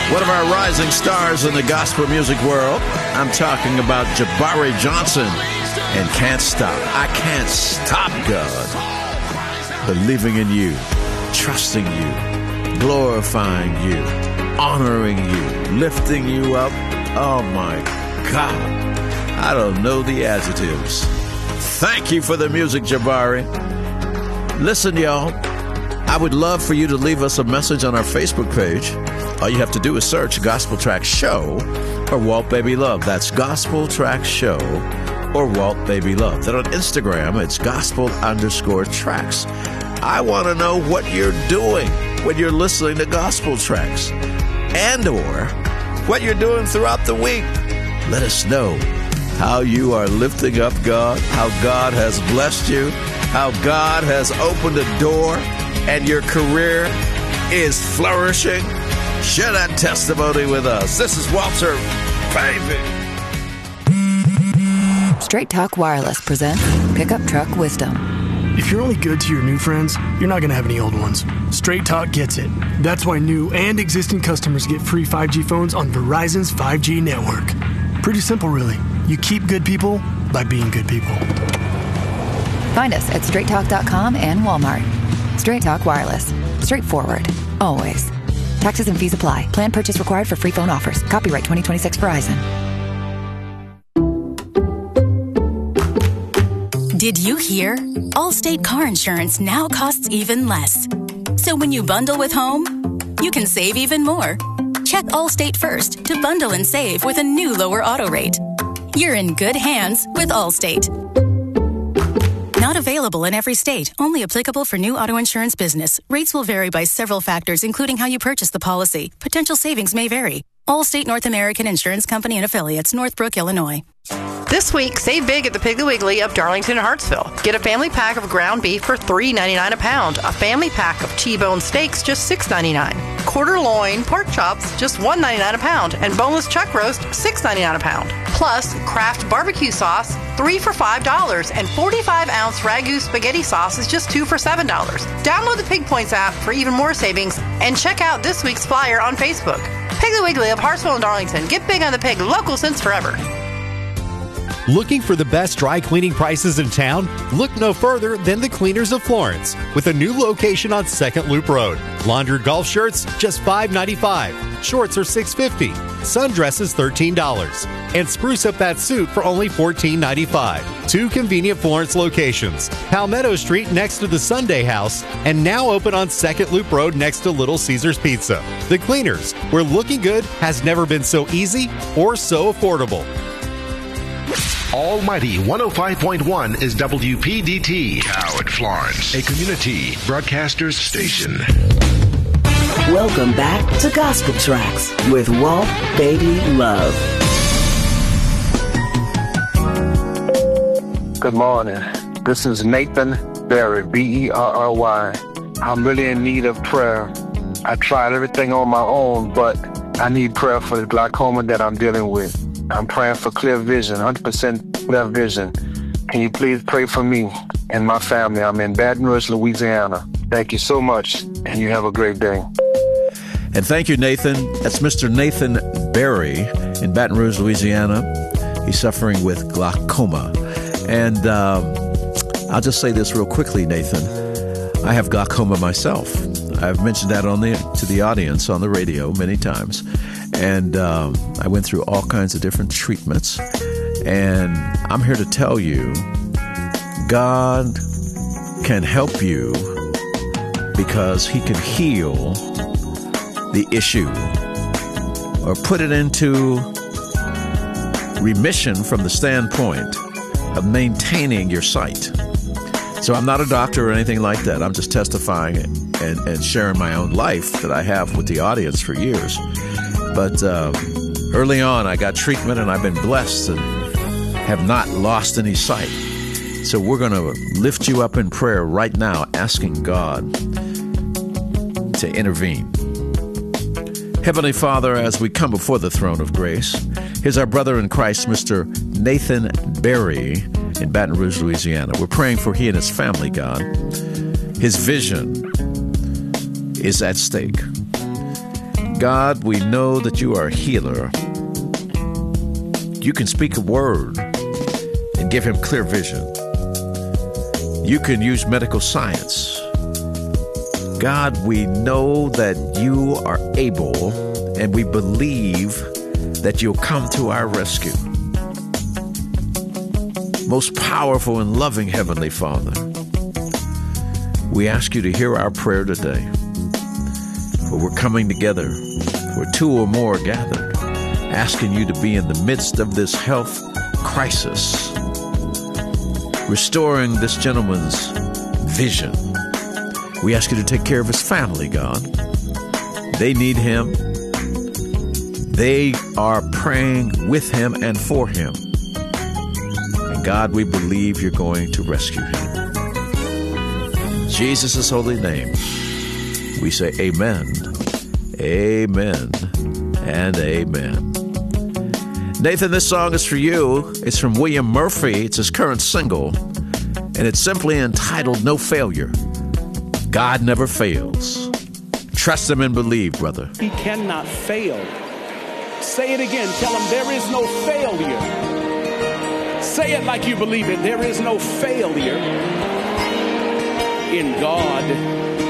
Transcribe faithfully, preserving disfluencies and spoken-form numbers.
One of our rising stars in the gospel music world. I'm talking about Jabari Johnson and Can't Stop. I can't stop, God. Believing in you, trusting you, glorifying you, honoring you, lifting you up. Oh, my God. I don't know the adjectives. Thank you for the music, Jabari. Listen, y'all, I would love for you to leave us a message on our Facebook page. All you have to do is search Gospel Track Show or Walt Baby Love. That's Gospel Track Show or Walt Baby Love. Then on Instagram, it's gospel underscore tracks. I want to know what you're doing when you're listening to gospel tracks and or what you're doing throughout the week. Let us know how you are lifting up God, how God has blessed you, how God has opened a door and your career is flourishing. Share that testimony with us. This is Walter, baby. Straight Talk Wireless presents Pickup Truck Wisdom. If you're only good to your new friends, you're not going to have any old ones. Straight Talk gets it. That's why new and existing customers get free five G phones on Verizon's five G network. Pretty simple, really. You keep good people by being good people. Find us at straight talk dot com and Walmart. Straight Talk Wireless. Straightforward. Always. Taxes and fees apply. Plan purchase required for free phone offers. Copyright twenty twenty-six Verizon. Did you hear? Allstate car insurance now costs even less. So when you bundle with home, you can save even more. Check Allstate first to bundle and save with a new lower auto rate. You're in good hands with Allstate. Not available in every state. Only applicable for new auto insurance business. Rates will vary by several factors, including how you purchase the policy. Potential savings may vary. Allstate North American Insurance Company and Affiliates, Northbrook, Illinois. This week, save big at the Piggly Wiggly of Darlington and Hartsville. Get a family pack of ground beef for three ninety-nine a pound. A family pack of T-bone steaks, just six ninety-nine. Quarter loin pork chops, just one ninety-nine a pound. And boneless chuck roast, six ninety-nine a pound. Plus, Kraft barbecue sauce, three for five dollars. And forty-five ounce Ragu spaghetti sauce is just two for seven dollars. Download the Pig Points app for even more savings. And check out this week's flyer on Facebook. Piggly Wiggly of Hartsville and Darlington. Get big on the pig, local since forever. Looking for the best dry cleaning prices in town? Look no further than the Cleaners of Florence, with a new location on Second Loop Road. Laundered golf shirts, just five ninety-five. Shorts are six fifty. Sundresses, thirteen dollars. And spruce up that suit for only fourteen ninety-five. Two convenient Florence locations. Palmetto Street next to the Sunday House, and now open on Second Loop Road next to Little Caesars Pizza. The Cleaners, where looking good has never been so easy or so affordable. Almighty one oh five point one is W P D T. Coward Florence, a community broadcasters station. Welcome back to Gospel Tracks with Walt Baby Love. Good morning. This is Nathan Berry, B E R R Y. I'm really in need of prayer. I tried everything on my own, but I need prayer for the glaucoma that I'm dealing with. I'm praying for clear vision, one hundred percent clear vision. Can you please pray for me and my family? I'm in Baton Rouge, Louisiana. Thank you so much, and you have a great day. And thank you, Nathan. That's Mister Nathan Berry in Baton Rouge, Louisiana. He's suffering with glaucoma. And um, I'll just say this real quickly, Nathan. I have glaucoma myself. I've mentioned that on the to the audience on the radio many times. And um, I went through all kinds of different treatments. And I'm here to tell you, God can help you because he can heal the issue or put it into remission from the standpoint of maintaining your sight. So I'm not a doctor or anything like that. I'm just testifying and, and sharing my own life that I have with the audience for years. But um, early on, I got treatment, and I've been blessed and have not lost any sight. So we're going to lift you up in prayer right now, asking God to intervene. Heavenly Father, as we come before the throne of grace, here's our brother in Christ, Mister Nathan Berry in Baton Rouge, Louisiana. We're praying for he and his family, God. His vision is at stake. God, we know that you are a healer. You can speak a word and give him clear vision. You can use medical science. God, we know that you are able, and we believe that you'll come to our rescue. Most powerful and loving Heavenly Father, we ask you to hear our prayer today. For we're coming together, where two or more are gathered, asking you to be in the midst of this health crisis, restoring this gentleman's vision. We ask you to take care of his family, God. They need him. They are praying with him and for him. And God, we believe you're going to rescue him. In Jesus' holy name, we say amen, amen, and amen. Nathan, this song is for you. It's from William Murphy. It's his current single, and it's simply entitled No Failure. God never fails. Trust him and believe, brother. He cannot fail. Say it again. Tell him there is no failure. Say it like you believe it. There is no failure in God.